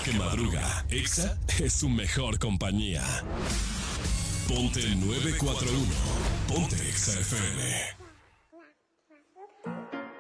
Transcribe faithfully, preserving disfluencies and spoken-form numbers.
La que madruga. Exa es su mejor compañía. Ponte nueve cuatro uno. Ponte Exa F M.